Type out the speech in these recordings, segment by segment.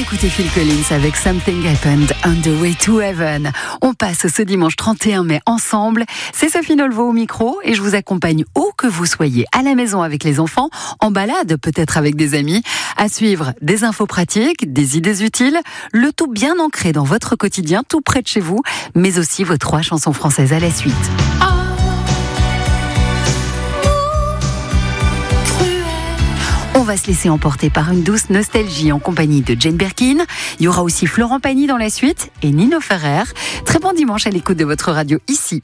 écoutez Phil Collins avec Something Happened on the Way to Heaven. On passe ce dimanche 31 mai ensemble. C'est Sophie Nolvo au micro et je vous accompagne où que vous soyez, à la maison avec les enfants, en balade, peut-être avec des amis, à suivre des infos pratiques, des idées utiles, le tout bien ancré dans votre quotidien, tout près de chez vous, mais aussi vos 3 chansons françaises à la suite. On va se laisser emporter par une douce nostalgie en compagnie de Jane Birkin. Il y aura aussi Florent Pagny dans la suite et Nino Ferrer. Très bon dimanche à l'écoute de votre radio ici.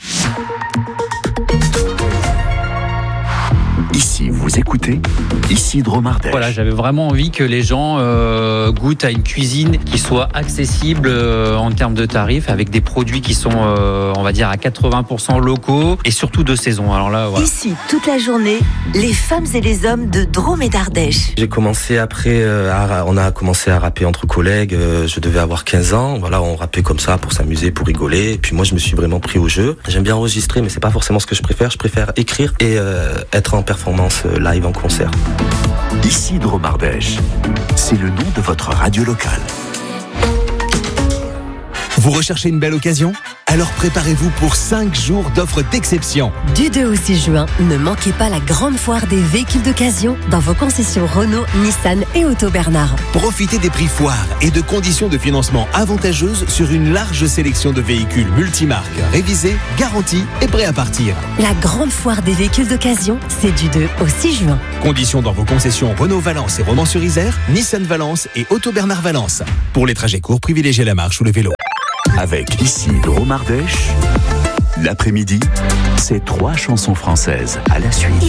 Ici, vous écoutez Isidro Ardèche. Voilà, j'avais vraiment envie que les gens goûtent à une cuisine qui soit accessible en termes de tarifs, avec des produits qui sont, on va dire, à 80% locaux et surtout de saison. Alors là, voilà. Ici, toute la journée, les femmes et les hommes de Drôme et d'Ardèche. J'ai commencé après, on a commencé à rapper entre collègues, je devais avoir 15 ans. Voilà, on rappait comme ça pour s'amuser, pour rigoler. Et puis moi, je me suis vraiment pris au jeu. J'aime bien enregistrer, mais c'est pas forcément ce que je préfère. Je préfère écrire et être en performance live en concert. Isidro Ardèche, c'est le nom de votre radio locale. Vous recherchez une belle occasion ? Alors préparez-vous pour 5 jours d'offres d'exception. Du 2 au 6 juin, ne manquez pas la grande foire des véhicules d'occasion dans vos concessions Renault, Nissan et Auto Bernard. Profitez des prix foires et de conditions de financement avantageuses sur une large sélection de véhicules multimarques, révisés, garantis et prêts à partir. La grande foire des véhicules d'occasion, c'est du 2 au 6 juin. Conditions dans vos concessions Renault Valence et Romans-sur-Isère, Nissan Valence et Auto Bernard Valence. Pour les trajets courts, privilégiez la marche ou le vélo. Avec Isidro Ardèche, l'après-midi, c'est 3 chansons françaises à la suite.